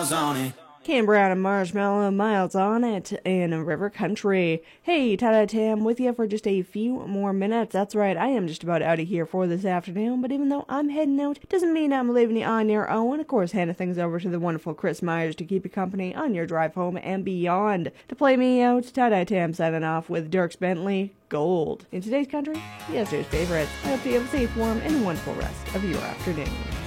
miles on it. Cam Brown and Marshmallow, Miles on It in River Country. Hey, Tada Tam with you for just a few more minutes. That's right, I am just about out of here for this afternoon, but even though I'm heading out, doesn't mean I'm leaving you on your own. Of course, handing things over to the wonderful Chris Myers to keep you company on your drive home and beyond. To play me out, Tada Tam signing off with Dierks Bentley, Gold. In today's country, yesterday's favorites. I hope you have a safe, warm, and wonderful rest of your afternoon.